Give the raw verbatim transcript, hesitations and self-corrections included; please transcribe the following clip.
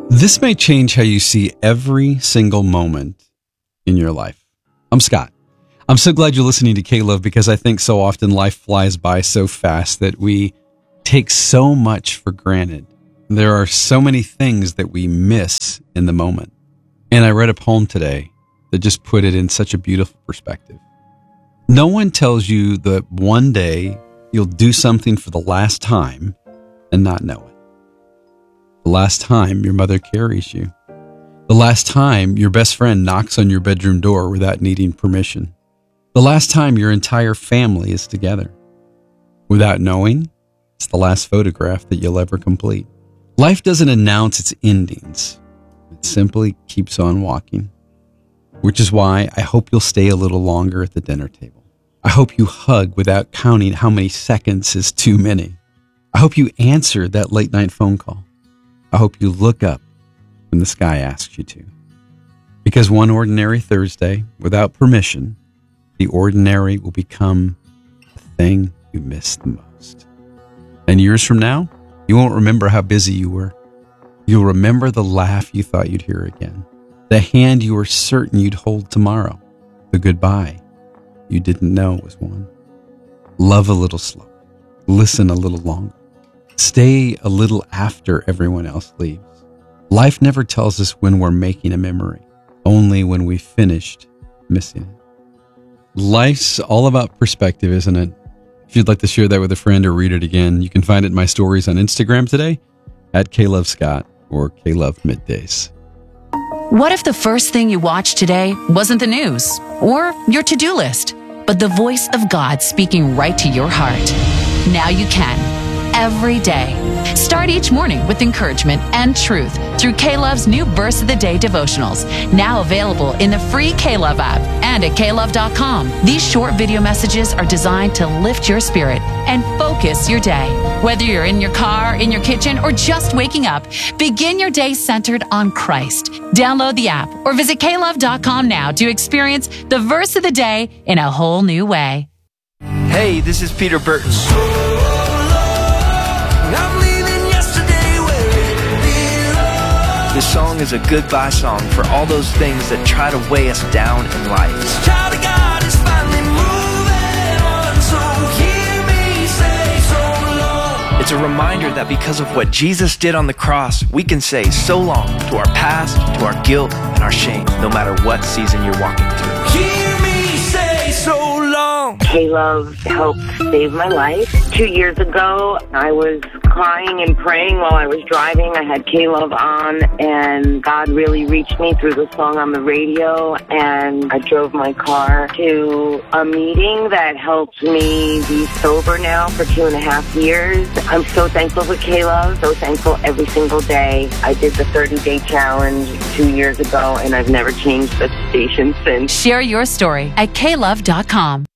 This may change how you see every single moment in your life. I'm Scott. I'm so glad you're listening to K-Love because I think so often life flies by so fast that we take so much for granted. There are so many things that we miss in the moment. And I read a poem today that just put it in such a beautiful perspective. No one tells you that one day you'll do something for the last time and not know it. The last time your mother carries you. The last time your best friend knocks on your bedroom door without needing permission. The last time your entire family is together. Without knowing, it's the last photograph that you'll ever complete. Life doesn't announce its endings. It simply keeps on walking. Which is why I hope you'll stay a little longer at the dinner table. I hope you hug without counting how many seconds is too many. I hope you answer that late night phone call. I hope you look up when the sky asks you to. Because one ordinary Thursday, without permission, the ordinary will become the thing you miss the most. And years from now, you won't remember how busy you were. You'll remember the laugh you thought you'd hear again. The hand you were certain you'd hold tomorrow. The goodbye you didn't know was one. Love a little slower. Listen a little longer. Stay a little after everyone else leaves. Life never tells us when we're making a memory, only when we've finished missing it. Life's all about perspective, isn't it? If you'd like to share that with a friend or read it again, you can find it in my stories on Instagram today at KLoveScott or KLoveMiddays. What if the first thing you watched today wasn't the news or your to-do list, but the voice of God speaking right to your heart? Now you can. Every day. Start each morning with encouragement and truth through K-Love's new Verse of the Day devotionals, now available in the free K-Love app and at K Love dot com. These short video messages are designed to lift your spirit and focus your day. Whether you're in your car, in your kitchen, or just waking up, begin your day centered on Christ. Download the app or visit K Love dot com now to experience the Verse of the Day in a whole new way. Hey, this is Peter Burton. This song is a goodbye song for all those things that try to weigh us down in life. It's a reminder that because of what Jesus did on the cross, we can say so long to our past, to our guilt, and our shame, no matter what season you're walking through. Hear me say so long. K-Love helped save my life. Two years ago, I was crying and praying while I was driving. I had K-Love on, and God really reached me through the song on the radio, and I drove my car to a meeting that helped me be sober now for two and a half years. I'm so thankful for K-Love, so thankful every single day. I did the thirty-day challenge two years ago, and I've never changed the station since. Share your story at K Love dot com.